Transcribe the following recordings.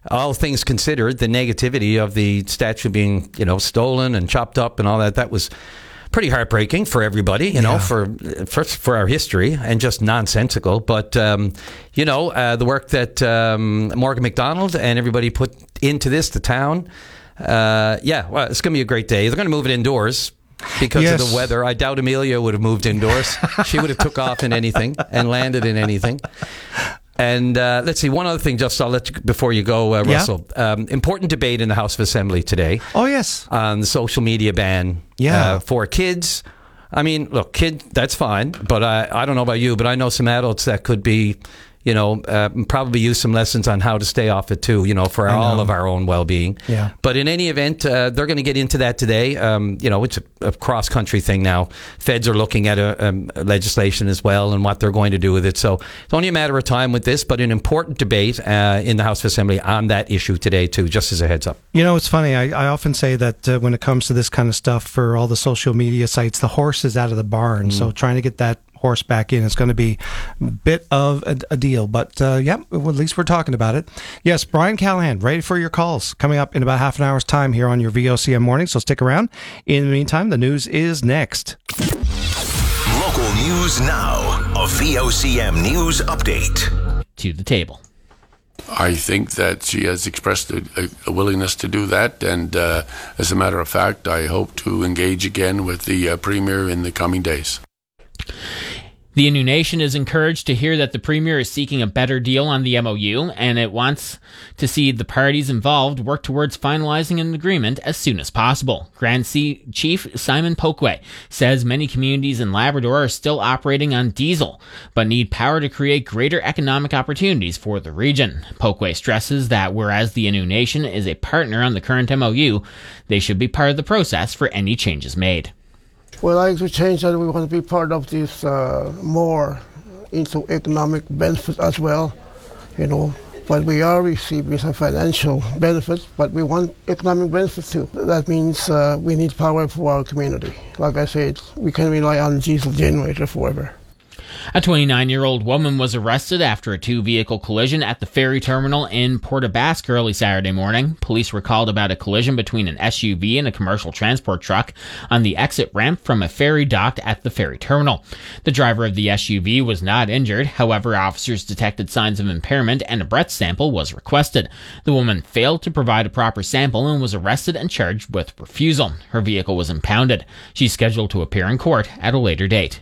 all things considered, the negativity of the statue being, stolen and chopped up and all that was pretty heartbreaking for everybody, for our history, and just nonsensical. But, the work that Morgan McDonald and everybody put into this, the town, it's going to be a great day. They're going to move it indoors because of the weather. I doubt Amelia would have moved indoors. She would have took off in anything and landed in anything. And let's see, one other thing, just I'll let you, before you go, Russell. Important debate in the House of Assembly today. Oh, yes. On the social media ban for kids. I mean, look, that's fine, but I don't know about you, but I know some adults that could be, probably use some lessons on how to stay off it too, for all of our own well-being. Yeah. But in any event, they're going to get into that today. It's a cross-country thing now. Feds are looking at legislation as well and what they're going to do with it. So it's only a matter of time with this, but an important debate in the House of Assembly on that issue today too, just as a heads up. It's funny. I often say that when it comes to this kind of stuff for all the social media sites, the horse is out of the barn. So trying to get that horse back in is going to be a bit of a deal, but well, at least we're talking about it. Yes, Brian Callahan, ready for your calls coming up in about half an hour's time here on your VOCM morning, so stick around. In the meantime, the news is next. Local news now, a VOCM news update. To the table. I think that she has expressed a willingness to do that, and as a matter of fact, I hope to engage again with the Premier in the coming days. The Innu Nation is encouraged to hear that the Premier is seeking a better deal on the MOU, and it wants to see the parties involved work towards finalizing an agreement as soon as possible. Grand Chief Simon Pokwe says many communities in Labrador are still operating on diesel, but need power to create greater economic opportunities for the region. Pokwe stresses that whereas the Innu Nation is a partner on the current MOU, they should be part of the process for any changes made. We like to change that. We want to be part of this more into economic benefits as well, But we are receiving some financial benefits, but we want economic benefits too. That means we need power for our community. Like I said, we can rely on diesel generator forever. A 29-year-old woman was arrested after a two-vehicle collision at the ferry terminal in Port aux Basques early Saturday morning. Police were called about a collision between an SUV and a commercial transport truck on the exit ramp from a ferry docked at the ferry terminal. The driver of the SUV was not injured. However, officers detected signs of impairment and a breath sample was requested. The woman failed to provide a proper sample and was arrested and charged with refusal. Her vehicle was impounded. She's scheduled to appear in court at a later date.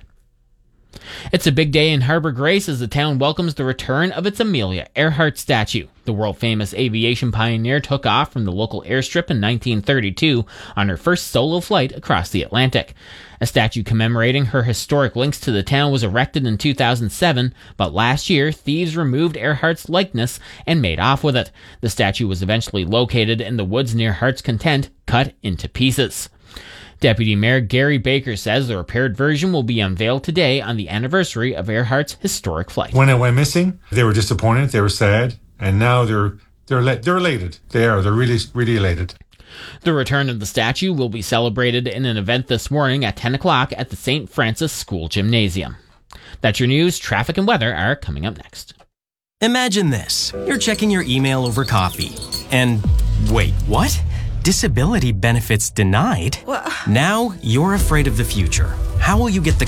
It's a big day in Harbour Grace as the town welcomes the return of its Amelia Earhart statue. The world-famous aviation pioneer took off from the local airstrip in 1932 on her first solo flight across the Atlantic. A statue commemorating her historic links to the town was erected in 2007, but last year, thieves removed Earhart's likeness and made off with it. The statue was eventually located in the woods near Heart's Content, cut into pieces. Deputy Mayor Gary Baker says the repaired version will be unveiled today on the anniversary of Earhart's historic flight. When it went missing, they were disappointed, they were sad, and now they're elated. They're really, really elated. The return of the statue will be celebrated in an event this morning at 10 o'clock at the St. Francis School Gymnasium. That's your news. Traffic and weather are coming up next. Imagine this. You're checking your email over coffee. And wait, what? Disability benefits denied? Well, now you're afraid of the future. How will you get the